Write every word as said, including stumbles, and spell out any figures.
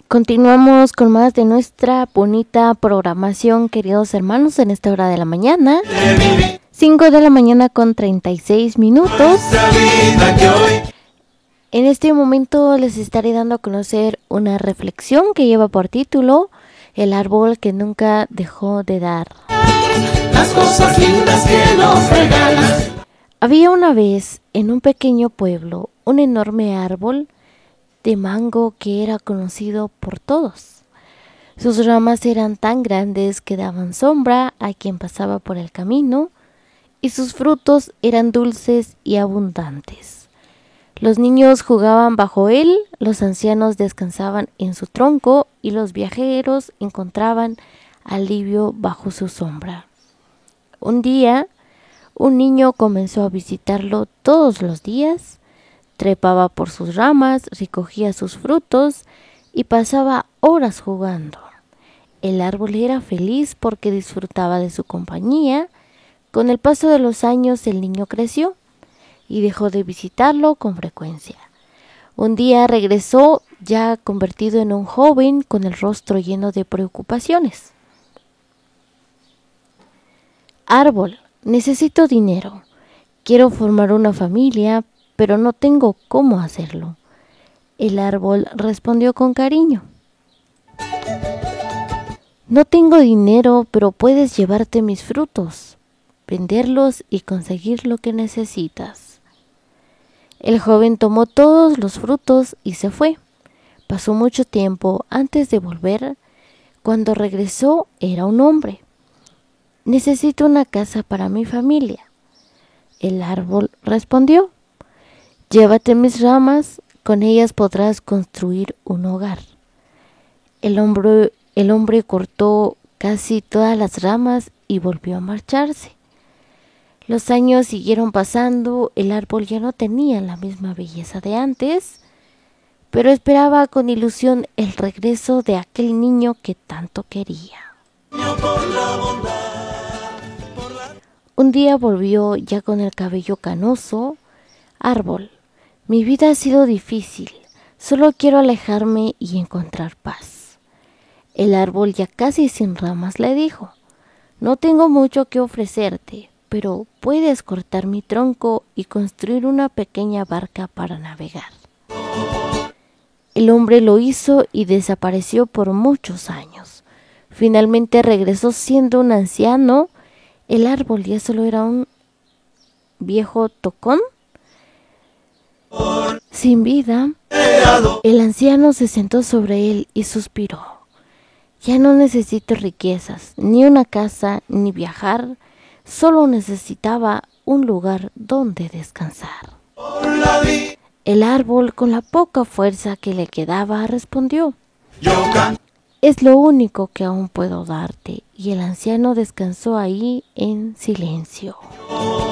Continuamos con más de nuestra bonita programación, queridos hermanos, en esta hora de la mañana. cinco de la mañana con treinta y seis minutos. En este momento les estaré dando a conocer una reflexión que lleva por título El árbol que nunca dejó de dar. Las cosas lindas que nos regalas. Había una vez en un pequeño pueblo un enorme árbol de mango que era conocido por todos. Sus ramas eran tan grandes que daban sombra a quien pasaba por el camino, y sus frutos eran dulces y abundantes. Los niños jugaban bajo él, los ancianos descansaban en su tronco y los viajeros encontraban alivio bajo su sombra. Un día, un niño comenzó a visitarlo todos los días. Trepaba por sus ramas, recogía sus frutos y pasaba horas jugando. El árbol era feliz porque disfrutaba de su compañía. Con el paso de los años el niño creció y dejó de visitarlo con frecuencia. Un día regresó ya convertido en un joven con el rostro lleno de preocupaciones. Árbol, necesito dinero. Quiero formar una familia, pero no tengo cómo hacerlo. El árbol respondió con cariño. No tengo dinero, pero puedes llevarte mis frutos, venderlos y conseguir lo que necesitas. El joven tomó todos los frutos y se fue. Pasó mucho tiempo antes de volver. Cuando regresó era un hombre. Necesito una casa para mi familia. El árbol respondió. Llévate mis ramas, con ellas podrás construir un hogar. El hombre, el hombre cortó casi todas las ramas y volvió a marcharse. Los años siguieron pasando, el árbol ya no tenía la misma belleza de antes, pero esperaba con ilusión el regreso de aquel niño que tanto quería. Un día volvió ya con el cabello canoso. Árbol, mi vida ha sido difícil, solo quiero alejarme y encontrar paz. El árbol, ya casi sin ramas, le dijo, no tengo mucho que ofrecerte, pero puedes cortar mi tronco y construir una pequeña barca para navegar. El hombre lo hizo y desapareció por muchos años. Finalmente regresó siendo un anciano. El árbol ya solo era un viejo tocón sin vida. El anciano se sentó sobre él y suspiró. Ya no necesito riquezas, ni una casa, ni viajar. Solo necesitaba un lugar donde descansar. El árbol, con la poca fuerza que le quedaba, respondió. Es lo único que aún puedo darte. Y el anciano descansó ahí en silencio.